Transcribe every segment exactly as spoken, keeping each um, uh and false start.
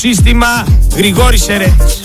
Σύστημα Γρηγόρης Σερέτης.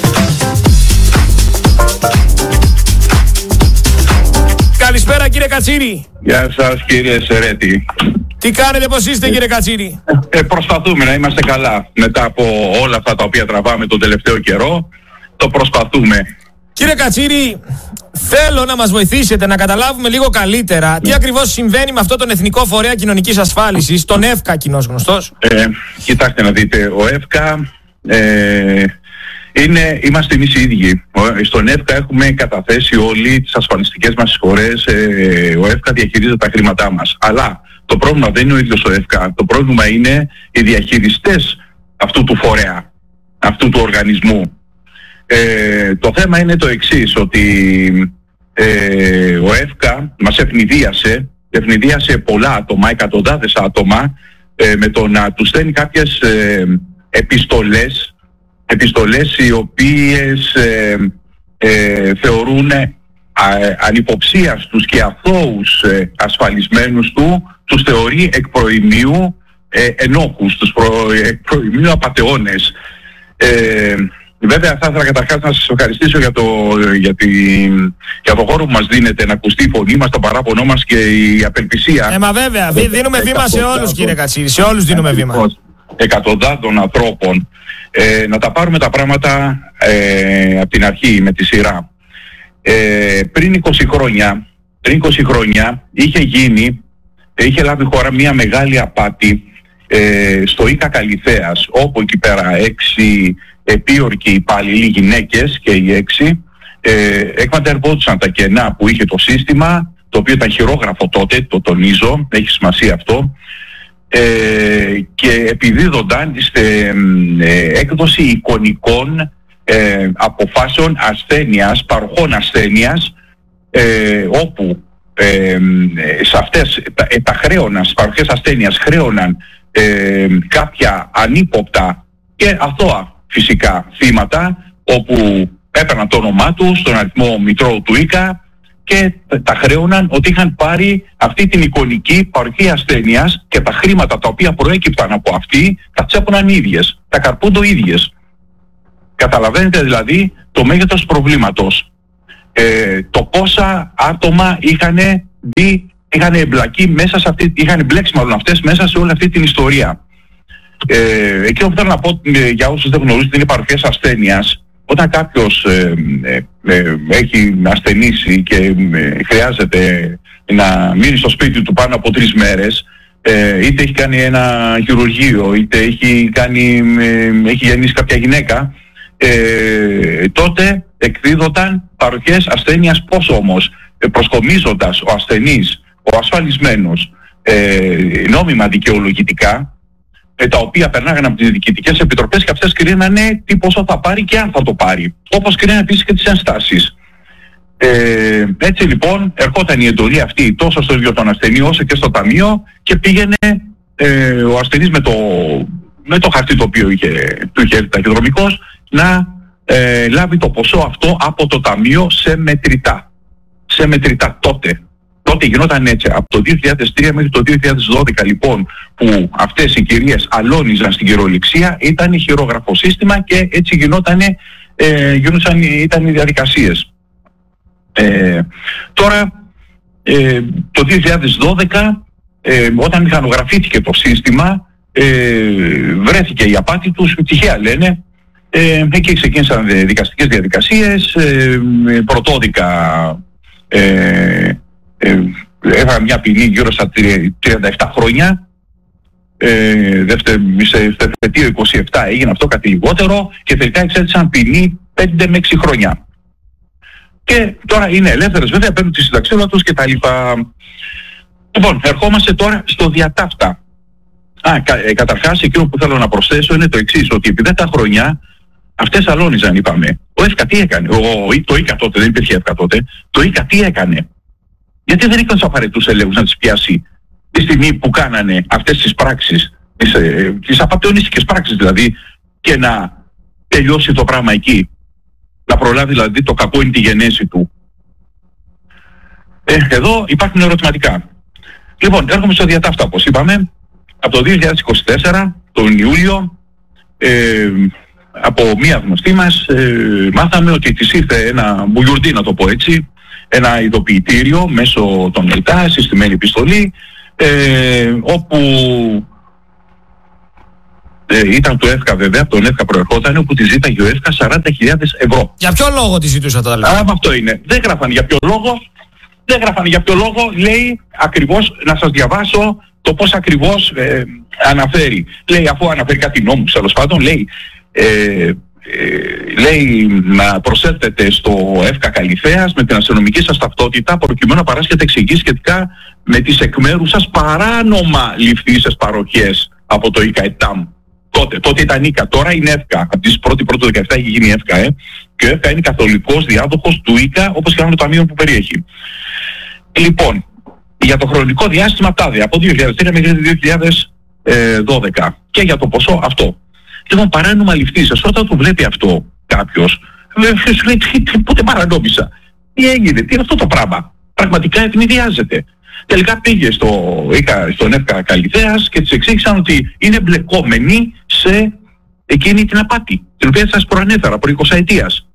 Καλησπέρα κύριε Κατσίρη. Γεια σας κύριε Σερέτη. Τι κάνετε, πώς είστε κύριε Κατσίρη? Ε, προσπαθούμε να είμαστε καλά μετά από όλα αυτά τα οποία τραβάμε τον τελευταίο καιρό. Το προσπαθούμε. Κύριε Κατσίρη, θέλω να μας βοηθήσετε να καταλάβουμε λίγο καλύτερα τι ακριβώς συμβαίνει με αυτό τον Εθνικό Φορέα Κοινωνικής Ασφάλισης, τον ΕΦΚΑ κοινώς γνωστός. Ε, κοιτάξτε να δείτε, ο ΕΦΚΑ ε, είναι, είμαστε εμείς οι ίδιοι. Στον ΕΦΚΑ έχουμε καταθέσει όλοι τις ασφαλιστικές μας εισφορές. Ε, ο ΕΦΚΑ διαχειρίζεται τα χρήματά μας. Αλλά το πρόβλημα δεν είναι ο ίδιος ο ΕΦΚΑ. Το πρόβλημα είναι οι διαχειριστές αυτού του φορέα, αυτού του οργανισμού. Ε, το θέμα είναι το εξής, ότι ε, ο ΕΦΚΑ μας ευνηδίασε, ευνηδίασε πολλά άτομα, εκατοντάδες άτομα, ε, με το να τους στέλνει κάποιες ε, επιστολές, επιστολές οι οποίες ε, ε, θεωρούν ε, ανυποψίαστους και αθώους ε, ασφαλισμένους του, τους θεωρεί εκ προημίου ε, ενόχους, τους προ, εκ προημίου απατεώνες. Ε, Βέβαια θα ήθελα καταρχάς να σας ευχαριστήσω για το, για, τη, για το χώρο που μας δίνετε να ακουστεί η φωνή μας, το παράπονό μας και η απελπισία. Ε, μα βέβαια, δίνουμε βήμα σε όλους κύριε Κατσίρη, σε όλους δίνουμε βήμα. Εκατοντάδων ανθρώπων. Ε, να τα πάρουμε τα πράγματα ε, από την αρχή με τη σειρά. Ε, πριν είκοσι χρόνια, πριν είκοσι χρόνια είχε γίνει, είχε λάβει χώρα μια μεγάλη απάτη ε, στο ΙΚΑ Καλυθέας, όπου εκεί πέρα έξι επίορκοι υπάλληλοι γυναίκες και οι έξι ε, εκμεταλλευόντουσαν τα κενά που είχε το σύστημα, το οποίο ήταν χειρόγραφο τότε, το τονίζω, έχει σημασία αυτό, ε, και επιδίδονταν σε ε, έκδοση εικονικών ε, αποφάσεων ασθένειας, παροχών ασθένειας, ε, όπου ε, σε αυτές τα, τα χρέωναν, στις παροχές ασθένειας χρέωναν ε, κάποια ανύποπτα και αθώα φυσικά θύματα, όπου έπαιρναν το όνομά του στον αριθμό μητρώου του ΙΚΑ και τα χρέωναν ότι είχαν πάρει αυτή την εικονική παροχή ασθένειας και τα χρήματα τα οποία προέκυπταν από αυτή τα τσέπωναν οι ίδιες, τα καρπούντο ίδιες. Καταλαβαίνετε δηλαδή το μέγεθος του προβλήματος. Ε, το πόσα άτομα είχαν δει, είχαν εμπλακεί μέσα σε αυτή, είχαν εμπλέξει μάλλον αυτές μέσα σε όλη αυτή την ιστορία. Ε, εκείνο που θέλω να πω ε, για όσους δεν γνωρίζουν είναι παροχές ασθένειας. Όταν κάποιος ε, ε, ε, έχει ασθενήσει και ε, χρειάζεται να μείνει στο σπίτι του πάνω από τρεις μέρες, ε, είτε έχει κάνει ένα χειρουργείο, είτε έχει, κάνει, ε, έχει γεννήσει κάποια γυναίκα, ε, τότε εκδίδονταν παροχές ασθένειας. Πώς όμως? Ε, προσκομίζοντας ο ασθενής, ο ασφαλισμένος, ε, νόμιμα δικαιολογητικά, τα οποία περνάγανε από τις διοικητικές επιτροπές και αυτές κρίνανε τι πόσο θα πάρει και αν θα το πάρει. Όπως κρίνανε επίσης και τις ενστάσεις. Ε, έτσι λοιπόν ερχόταν η εντολή αυτή τόσο στο ίδιο τον ασθενή όσο και στο ταμείο και πήγαινε ε, ο ασθενής με το, με το χαρτί το οποίο είχε, του είχε ταχυδρομικός να ε, λάβει το ποσό αυτό από το ταμείο σε μετρητά. Σε μετρητά τότε. Τότε γινόταν έτσι. Από το δύο χιλιάδες τρία μέχρι το δύο χιλιάδες δώδεκα λοιπόν, που αυτές οι κυρίες αλώνιζαν στην κυριολεξία, ήταν χειρόγραφο σύστημα και έτσι γινόταν, ε, γινόταν, ήταν οι διαδικασίες. Ε, τώρα, ε, το δύο χιλιάδες δώδεκα, ε, όταν μηχανογραφήθηκε το σύστημα, ε, βρέθηκε η απάτη τους, τυχαία λένε, ε, εκεί ξεκίνησαν δικαστικές διαδικασίες, ε, πρωτόδικα ε, Ε, Έφαγα μια ποινή γύρω στα τριάντα επτά χρόνια. Ε, δεύτερο, σε θετίο είκοσι επτά έγινε αυτό, κάτι λιγότερο, και τελικά εξέτησαν ποινή πέντε με έξι χρόνια. Και τώρα είναι ελεύθερες βέβαια, παίρνουν τη συνταξίδα τους κτλ. Λοιπόν, ερχόμαστε τώρα στο διατάφτα. Α, κα, ε, καταρχάς, εκείνο που θέλω να προσθέσω είναι το εξής, ότι επί δέκα χρόνια αυτές αλώνιζαν, είπαμε. Ο ΕΦΚΑ τι έκανε? Ο, το ΙΚΑ τότε, δεν υπήρχε ΕΦΚΑ τότε. Το ΙΚΑ τι έκανε? Γιατί δεν είχαν τους απαραίτητους ελέγχους να τις πιάσει τη στιγμή που κάνανε αυτές τις πράξεις, τις, ε, τις απατεωνίστικες πράξεις δηλαδή, και να τελειώσει το πράγμα εκεί. Να προλάβει δηλαδή το κακό είναι τη γενέση του. Ε, εδώ υπάρχουν ερωτηματικά. Λοιπόν, έρχομαι στο διατάφτα, όπως είπαμε, από το δύο χιλιάδες είκοσι τέσσερα, τον Ιούλιο, ε, από μία γνωστή μας ε, μάθαμε ότι της ήρθε ένα μπουγιουρντί, να το πω έτσι, ένα ειδοποιητήριο μέσω των ΕΛΤΑ, συστημένη επιστολή, ε, όπου ε, ήταν του ΕΦΚΑ βέβαια, από τον ΕΦΚΑ προερχόταν, όπου τη ζήταγε ο ΕΦΚΑ σαράντα χιλιάδες ευρώ. Για ποιο λόγο τη ζητούσε αυτά τα λεφτά? Α, αυτό είναι. Δεν γράφανε για ποιο λόγο, δεν γράφανε για ποιο λόγο, λέει ακριβώς, να σας διαβάσω το πώς ακριβώς ε, αναφέρει. Λέει, αφού αναφέρει κάτι νόμους, τέλος πάντων, λέει, ε, ε, λέει να προσέλθετε στο ΕΦΚΑ Καλυθέας με την αστυνομική σας ταυτότητα προκειμένου να παράσχετε εξηγήσεις σχετικά με τις εκ μέρους σας παράνομα ληφθήσεις παροχές από το ΙΚΑ-ΕΤΑΜ. Τότε, τότε ήταν ΙΚΑ, τώρα είναι ΕΦΚΑ. Από τις πρώτη πρώτη δεκαεπτά έχει γίνει ΕΦΚΑ, ε. Και ο ΕΦΚΑ είναι καθολικός διάδοχος του ΙΚΑ, όπως και άλλο το ταμείο που περιέχει. Λοιπόν, για το χρονικό διάστημα τάδε, από δύο χιλιάδες τρία μέχρι δύο χιλιάδες δώδεκα. Και για το ποσό αυτό. Λοιπόν, παράνομα ληφθήσεις. Όταν το βλέπει αυτό κάποιος, σου λέει, πότε παρανόμησα? Τι έγινε, τι είναι αυτό το πράγμα? Πραγματικά ευνηδιάζεται. Τελικά πήγε στο, στον ΕΦΚΑ Καλυθέας και της εξήγησαν ότι είναι μπλεκόμενοι σε εκείνη την απάτη, την οποία σας προανέφερα, προ εικοσαετίας.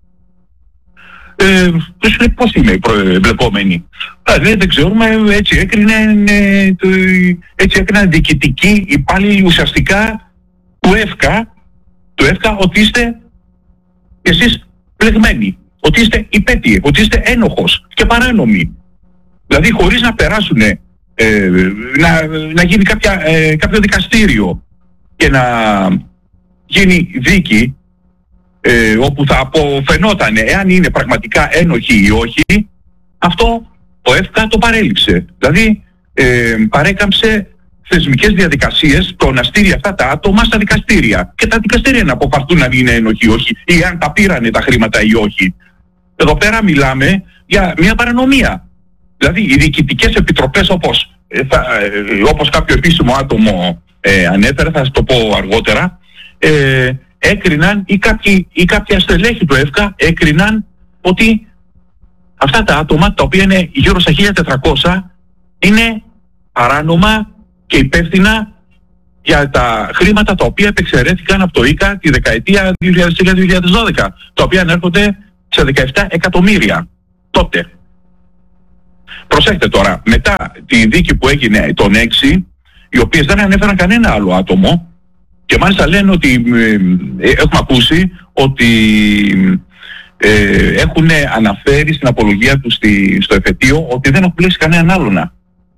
Ε, σου λέει, πώς είμαι μπλεκόμενοι? Δηλαδή δεν ξέρουμε, έτσι έκρινε, ε, το, έτσι έκριναν διοικητικοί υπάλληλοι ουσιαστικά του ΕΦΚΑ, του ΕΦΚΑ, ότι είστε εσείς μπλεγμένοι, ότι είστε υπέτειοι, ότι είστε ένοχος και παράνομοι. Δηλαδή χωρίς να περάσουν, ε, να, να γίνει κάποια, ε, κάποιο δικαστήριο και να γίνει δίκη, ε, όπου θα αποφαινόταν εάν είναι πραγματικά ένοχοι ή όχι, αυτό ο ΕΦΚΑ το παρέλειψε. Δηλαδή ε, παρέκαμψε θεσμικές διαδικασίες, το να στείλει αυτά τα άτομα στα δικαστήρια. Και τα δικαστήρια να αποφαρθούν αν είναι ένοχοι ή όχι, ή αν τα πήρανε τα χρήματα ή όχι. Εδώ πέρα μιλάμε για μια παρανομία. Δηλαδή οι διοικητικές επιτροπές, όπως, ε, θα, ε, όπως κάποιο επίσημο άτομο ε, ανέφερε, θα σας το πω αργότερα, ε, έκριναν ή, κάποιοι, ή κάποια στελέχη του ΕΦΚΑ έκριναν ότι αυτά τα άτομα, τα οποία είναι γύρω στα χίλια τετρακόσια, είναι παράνομα και υπεύθυνα για τα χρήματα τα οποία επεξαιρέθηκαν από το ΙΚΑ τη δεκαετία δύο χιλιάδες τρία με δύο χιλιάδες δώδεκα, τα οποία ανέρχονται σε δεκαεπτά εκατομμύρια τότε. Προσέξτε τώρα, μετά τη δίκη που έγινε τον έξι, οι οποίες δεν ανέφεραν κανένα άλλο άτομο, και μάλιστα λένε ότι, ε, ε, έχουμε ακούσει ότι ε, έχουν αναφέρει στην απολογία τους στη, στο εφετείο ότι δεν έχουν πλήσει κανέναν άλλον.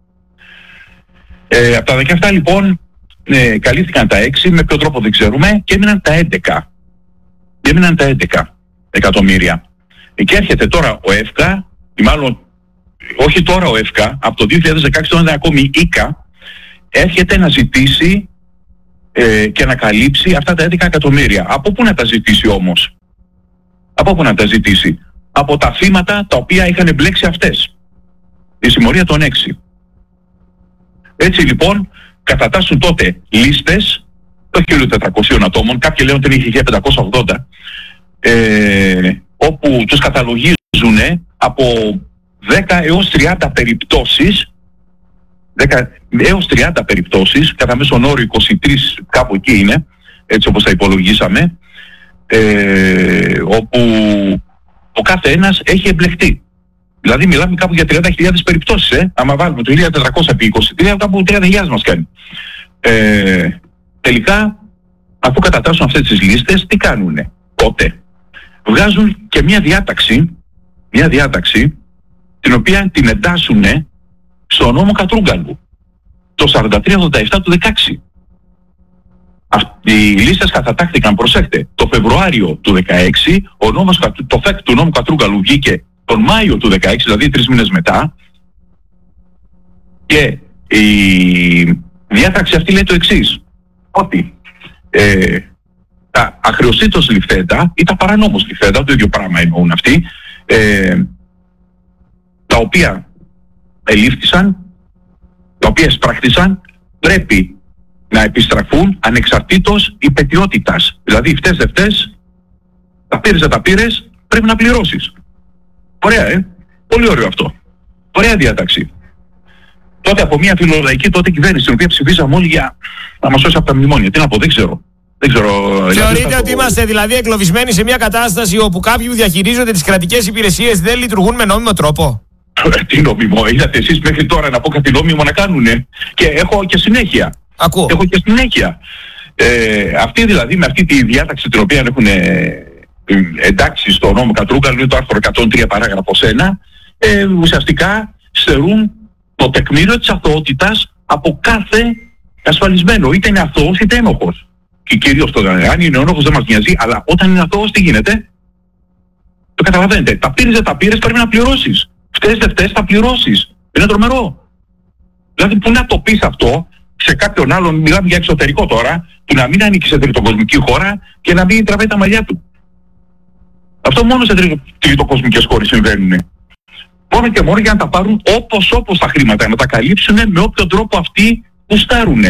Ε, από τα δεκαεπτά λοιπόν ε, καλύφθηκαν τα έξι, με ποιο τρόπο δεν ξέρουμε, και έμειναν τα έντεκα. Και έμειναν τα έντεκα εκατομμύρια. Ε, και έρχεται τώρα ο ΕΦΚΑ, ή μάλλον όχι τώρα ο ΕΦΚΑ, από το δύο χιλιάδες δεκαέξι, όταν ήταν ακόμη ΙΚΑ, έρχεται να ζητήσει ε, και να καλύψει αυτά τα έντεκα εκατομμύρια. Από πού να τα ζητήσει όμως? Από πού να τα ζητήσει? Από τα θύματα τα οποία είχαν εμπλέξει αυτές. Η συμμορία των έξι. Έτσι λοιπόν κατατάσσουν τότε λίστες των χίλια τετρακοσίων ατόμων, κάποιοι λένε ότι είναι χίλια πεντακόσια ογδόντα, ε, όπου τους καταλογίζουν από δέκα έως τριάντα περιπτώσεις, δέκα έως τριάντα περιπτώσεις, κατά μέσον όρο είκοσι τρεις, κάπου εκεί είναι, έτσι όπως τα υπολογίσαμε, ε, όπου ο κάθε ένας έχει εμπλεχτεί. Δηλαδή μιλάμε κάπου για τριάντα χιλιάδες περιπτώσεις, ε. Άμα βάλουμε το χίλια τετρακόσια επί είκοσι τρία, κάπου τριάντα χιλιάδες μας κάνει. Ε, τελικά, αφού κατατάσσουν αυτές τις λίστες, τι κάνουνε? Τότε βγάζουν και μια διάταξη, μια διάταξη, την οποία την εντάσσουνε στο νόμο Κατρούγκαλου, το σαράντα τρία ογδόντα επτά του δεκαέξι. Οι λίστες κατατάχθηκαν, προσέξτε, το Φεβρουάριο του δεκαέξι, ο νόμος, το ΦΕΚ του νόμου Κατρούγκαλου βγήκε τον Μάιο του δεκαέξι, δηλαδή τρεις μήνες μετά, και η διάταξη αυτή λέει το εξής, ότι ε, τα αχρεωσίτως ληφθέντα ή τα παρανόμως ληφθέντα, το ίδιο πράγμα εννοούν αυτοί, ε, τα οποία ελήφθησαν, τα οποία εισπράχθησαν, πρέπει να επιστραφούν ανεξαρτήτως υπετιότητας. Δηλαδή φταίς δεν φταίς, τα πήρες δεν τα πήρες, πρέπει να πληρώσεις. Ωραία, ε. Πολύ ωραίο αυτό. Ωραία διάταξη. Τότε από μια φιλολαϊκή τότε κυβέρνηση, την οποία ψηφίσαμε όλοι για να μας σώσει από τα μνημόνια. Τι να πω, δεν ξέρω. Δεν ξέρω. Θεωρείτε δηλαδή, ότι είμαστε δηλαδή εγκλωβισμένοι σε μια κατάσταση όπου κάποιοι που διαχειρίζονται τις κρατικές υπηρεσίες δεν λειτουργούν με νόμιμο τρόπο? Τι νόμιμο, είδατε εσείς μέχρι τώρα να πω κάτι νόμιμο να κάνουνε? Και έχω και συνέχεια. Ακούω. Έχω και συνέχεια. Ε, αυτοί δηλαδή με αυτή τη διάταξη την οποία έχουν ε, εντάξει στο νόμο Κατρούγκαλου, το άρθρο εκατόν τρία παράγραφος ένα, ε, ουσιαστικά στερούν το τεκμήριο της αθωότητας από κάθε ασφαλισμένο, είτε είναι αθώος είτε ένοχος. Και κυρίως το αν είναι ένοχος δεν μας νοιάζει, αλλά όταν είναι αθώος τι γίνεται? Το καταλαβαίνετε. Τα πήρες δεν τα πήρες, πρέπει να πληρώσεις. Φταίς δεν φταίς, θα πληρώσεις. Είναι τρομερό. Δηλαδή που να το πεις αυτό σε κάποιον άλλον, μιλάμε για εξωτερικό τώρα, που να μην ανήκει σε τριτοκοσμική χώρα και να μην τραβάει τα μαλλιά του. Αυτό μόνο σε τριτοκοσμικές χώρες συμβαίνουν. Μόνο και μόνο για να τα πάρουν όπως όπως τα χρήματα, να τα καλύψουν με όποιον τρόπο αυτοί γουστάρουν.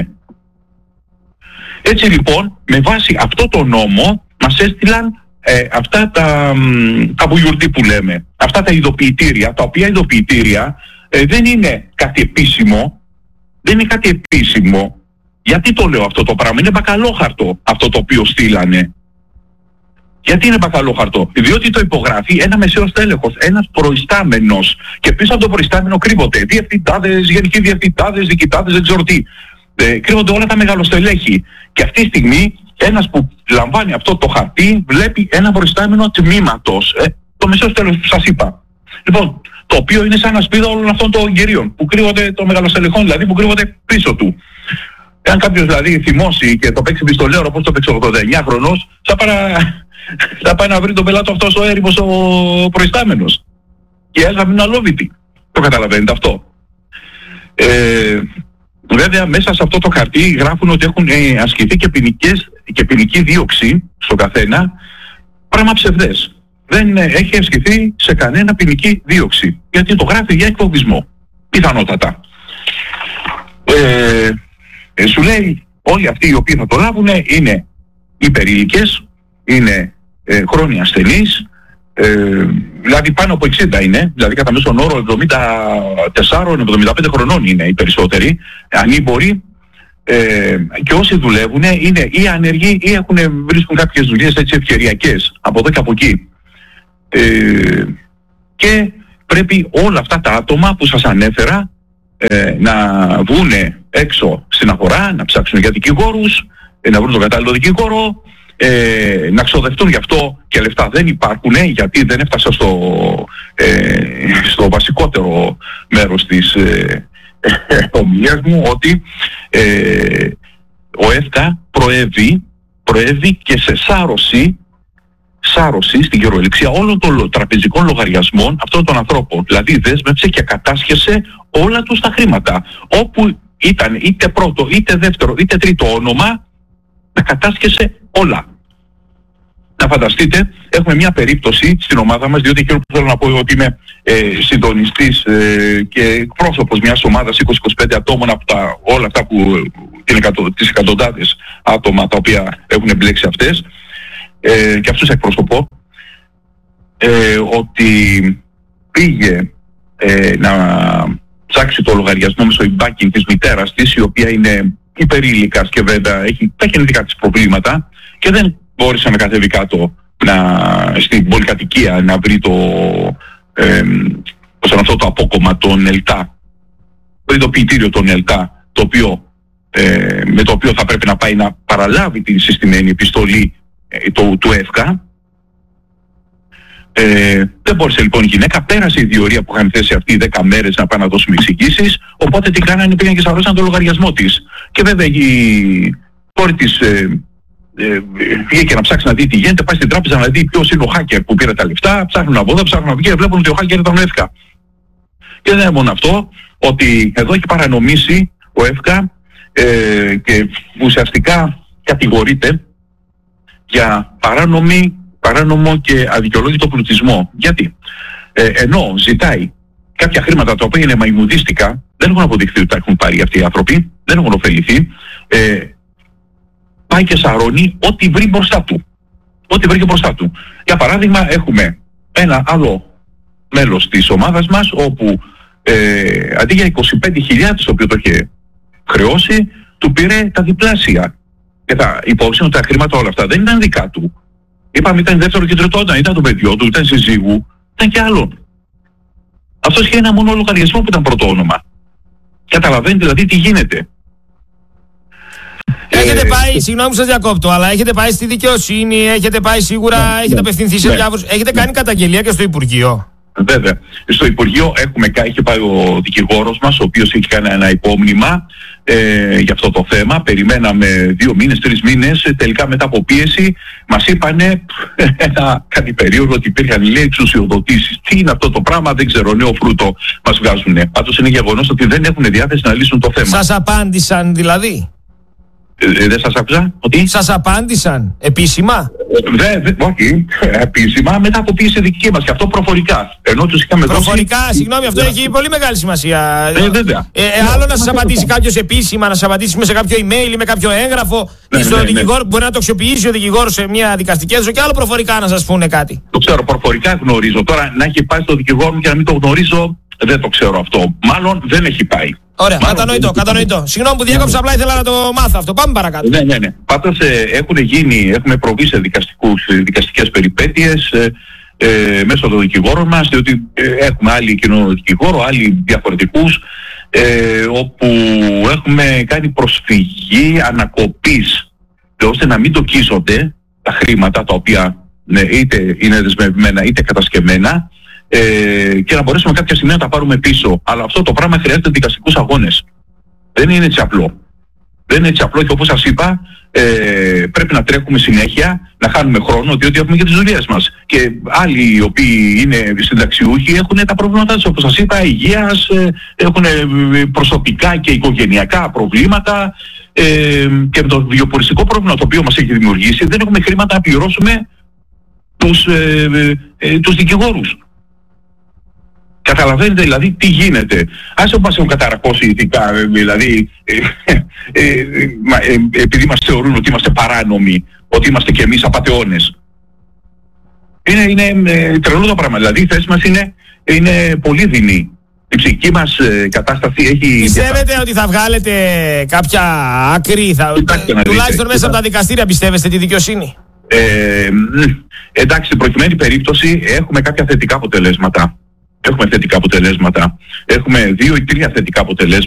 Έτσι λοιπόν, με βάση αυτό το νόμο, μας έστειλαν ε, αυτά τα, τα βουγιουρτή που λέμε, αυτά τα ειδοποιητήρια, τα οποία ειδοποιητήρια ε, δεν είναι κάτι επίσημο, δεν είναι κάτι επίσημο. Γιατί το λέω αυτό το πράγμα? Είναι μπακαλόχαρτο αυτό το οποίο στείλανε. Γιατί είναι μπακαλόχαρτο? Διότι το υπογράφει ένα μεσαίος τέλεχος, ένας προϊστάμενος. Και πίσω από το προϊστάμενο κρύβονται διευθυντάδες, γενικοί διευθυντάδες, διοικητάδες, δεν ξέρω τι. Ε, κρύβονται όλα τα μεγαλοστελέχη. Και αυτή τη στιγμή ένας που λαμβάνει αυτό το χαρτί βλέπει ένα προϊστάμενο τμήματος. Ε, το μεσαίος τέλεχος που σας είπα. Λοιπόν, το οποίο είναι σαν ασπίδα όλων αυτών των κυρίων που κρύβονται, των μεγαλοστελεχών δηλαδή, που κρύβονται πίσω του. Εάν κάποιος δηλαδή θυμώσει και το παίξει πιστολέρο όπως το παίξει ο ογδόντα εννιά χρονός, θα παρα... θα πάει να βρει τον πελάτο αυτός ο έρημος ο προϊστάμενος. Και έλα μην αλόβητη. Το καταλαβαίνετε αυτό? Ε, βέβαια μέσα σε αυτό το χαρτί γράφουν ότι έχουν ε, ασκηθεί και, ποινικές, και ποινική δίωξη στον καθένα. Πράγμα ψευδές. Δεν ε, έχει ασκηθεί σε κανένα ποινική δίωξη. Γιατί το γράφει για εκφοβισμό. Πιθανότατα. Ε, ε, σου λέει όλοι αυτοί οι οποίοι θα το λάβουν είναι υπερήλικες, είναι ε, χρόνια ασθενείς, ε, δηλαδή πάνω από εξήντα είναι, δηλαδή κατά μέσον όρο εβδομήντα τέσσερα με εβδομήντα πέντε χρονών είναι οι περισσότεροι, ανήμποροι, ε, και όσοι δουλεύουν είναι ή ανεργοί ή έχουν, βρίσκουν κάποιες δουλειές έτσι ευκαιριακές από εδώ και από εκεί. Ε, και πρέπει όλα αυτά τα άτομα που σας ανέφερα ε, να βγούνε έξω στην αγορά, να ψάξουν για δικηγόρους, ε, να βρουν τον κατάλληλο δικηγόρο, Ε, να ξοδευτούν γι' αυτό και λεφτά δεν υπάρχουν, γιατί δεν έφτασα στο, ε, στο βασικότερο μέρος της ε, ε, ομιλίας μου, ότι ε, ο ΕΦΚΑ προέβη, προέβη και σε σάρωση, σάρωση στην κυριολεξία όλων των τραπεζικών λογαριασμών αυτών των ανθρώπων. Δηλαδή δέσμευσε και κατάσχεσε όλα τους τα χρήματα. Όπου ήταν είτε πρώτο, είτε δεύτερο, είτε τρίτο όνομα, τα κατάσχεσε όλα. Να φανταστείτε, έχουμε μια περίπτωση στην ομάδα μας, διότι εκείνο που θέλω να πω ότι είμαι ε, συντονιστής ε, και εκπρόσωπος μιας ομάδας είκοσι με είκοσι πέντε ατόμων από τα, όλα αυτά που είναι εκατο, τις εκατοντάδες άτομα τα οποία έχουν εμπλέξει αυτές, ε, και αυτούς εκπροσωπώ, ε, ότι πήγε ε, να ψάξει το λογαριασμό μέσω e-banking της μητέρας της, η οποία είναι υπερήλικας και βέβαια έχει τα γενετικά της προβλήματα και δεν μπόρεσε να κατέβει κάτω να, στην πολυκατοικία να βρει το, ε, πώς αυτό το απόκομμα των ΕΛΤΑ, το ειδοποιητήριο των ΕΛΤΑ, το οποίο, ε, με το οποίο θα πρέπει να πάει να παραλάβει την συστημένη επιστολή ε, το, του ΕΦΚΑ. Ε, δεν μπόρεσε λοιπόν η γυναίκα, πέρασε η διορία που είχαν θέσει αυτοί οι δέκα μέρες να πάνε να δώσουν εξηγήσεις, οπότε τι κάνανε, πήγαν και σαρώσαν το λογαριασμό της. Και βέβαια η κόρη της ε, ε, πήγε και να ψάξει να δει τι γίνεται, πάει στην τράπεζα να δει ποιος είναι ο hacker που πήρε τα λεφτά, ψάχνουν από εδώ, ψάχνουν από εκεί και βλέπουν ότι ο hacker ήταν ο ΕΦΚΑ. Και δεν είναι μόνο αυτό, ότι εδώ έχει παρανομήσει ο ΕΦΚΑ ε, και ουσιαστικά κατηγορείται για παράνομη παράνομο και αδικαιολόγητο πλουτισμό. Γιατί? Ε, ενώ ζητάει κάποια χρήματα τα οποία είναι μαϊμουδίστικα, δεν έχουν αποδειχθεί ότι τα έχουν πάρει αυτοί οι άνθρωποι, δεν έχουν ωφεληθεί, ε, πάει και σαρώνει ό,τι βρει μπροστά του. Ό,τι βρει μπροστά του. Για παράδειγμα, έχουμε ένα άλλο μέλος της ομάδας μας, όπου ε, αντί για είκοσι πέντε χιλιάδες το οποίο το είχε χρεώσει, του πήρε τα διπλάσια. και θα υπόψη ότι τα χρήματα όλα αυτά δεν ήταν δικά του. Είπαμε ήταν δεύτερο και τρίτο, ήταν το παιδιό του, ήταν συζύγου, ήταν και άλλον. Αυτός είχε ένα μόνο λογαριασμό που ήταν πρώτο όνομα. Καταλαβαίνετε δηλαδή τι γίνεται. Έχετε ε, πάει, συγγνώμη που σας διακόπτω, αλλά έχετε πάει στη δικαιοσύνη, έχετε πάει σίγουρα, ναι, έχετε ναι, απευθυνθεί σε ναι, διάφορους, έχετε ναι, κάνει καταγγελία και στο Υπουργείο. Βέβαια. Στο Υπουργείο έχουμε, είχε πάει ο δικηγόρος μας, ο οποίος έχει κάνει ένα υπόμνημα ε, για αυτό το θέμα. Περιμέναμε δύο μήνες, τρεις μήνες. Τελικά μετά από πίεση μας είπανε ένα κάτι περίεργο ότι υπήρχαν, λέει, εξουσιοδοτήσεις. Τι είναι αυτό το πράγμα, δεν ξέρω, νέο φρούτο μας βγάζουνε. Πάντως είναι γεγονός ότι δεν έχουν διάθεση να λύσουν το θέμα. Σας απάντησαν δηλαδή? Ε, δεν σας άκουσα ότι... Σας απάντησαν επίσημα? Δε, δε, όχι, επίσημα μετά από πίεση δική μας και αυτό προφορικά. Ενώ τους είχαμε προφορικά, δώσει... συγγνώμη, αυτό έχει πολύ μεγάλη σημασία. Ε, βέβαια. Ε, ε, άλλο να σας απαντήσει κάποιος επίσημα, να σας απαντήσει με σε κάποιο email ή με κάποιο έγγραφο ναι, ή στον ναι, δικηγόρο, ναι. Μπορεί να το αξιοποιήσει ο δικηγόρος σε μια δικαστική αίθουσα, και άλλο προφορικά να σας πούνε κάτι. Το ξέρω, προφορικά γνωρίζω. Τώρα να έχει πάει στο δικηγόρο και να μην το γνωρίζω, δεν το ξέρω αυτό. Μάλλον δεν έχει πάει. Ωραία, Μάλλον κατανοητό, κατανοητό. Συγγνώμη που διέκοψα, απλά ήθελα να το μάθω αυτό. Πάμε παρακάτω. Ναι, ναι, ναι. Πάντως ε, έχουν γίνει, έχουμε προβεί σε δικαστικούς, δικαστικές περιπέτειες ε, ε, μέσω των δικηγόρων μας, διότι ε, έχουμε άλλοι κοινό δικηγόρο, άλλοι διαφορετικούς, ε, όπου έχουμε κάνει προσφυγή ανακοπής, ώστε να μην τοκίζονται τα χρήματα τα οποία ναι, είτε είναι δεσμευμένα είτε κατασκευμένα, Ε, και να μπορέσουμε κάποια στιγμή να τα πάρουμε πίσω. Αλλά αυτό το πράγμα χρειάζεται δικαστικούς αγώνες. Δεν είναι έτσι απλό. Δεν είναι έτσι απλό και όπως σας είπα, ε, πρέπει να τρέχουμε συνέχεια, να χάνουμε χρόνο, διότι έχουμε και τις δουλειές μας. Και άλλοι οι οποίοι είναι συνταξιούχοι έχουν τα προβλήματά τους, όπως σας είπα, υγείας, ε, έχουν προσωπικά και οικογενειακά προβλήματα, ε, και με το βιοποριστικό πρόβλημα το οποίο μας έχει δημιουργήσει, δεν έχουμε χρήματα να πληρώσουμε τους, ε, ε, τους δικηγόρους. Καταλαβαίνετε δηλαδή τι γίνεται. Ας μας έχουν καταρακώσει ηθικά, δηλαδή ε, ε, ε, ε, επειδή μας θεωρούν ότι είμαστε παράνομοι, ότι είμαστε κι εμείς απατεώνες. Είναι, είναι ε, τρελό το πράγμα. Δηλαδή η θέση μας είναι, είναι πολύ δεινή. Η ψυχική μας ε, κατάσταση έχει... Πιστεύετε διαθά... ότι θα βγάλετε κάποια άκρη, θα... τουλάχιστον μέσα από τα δικαστήρια, πιστεύεστε τη δικαιοσύνη? Ε, εντάξει, στην προκειμένη περίπτωση έχουμε κάποια θετικά αποτελέσματα. Έχουμε θετικά αποτελέσματα. Έχουμε δύο ή τρία θετικά αποτελέσματα.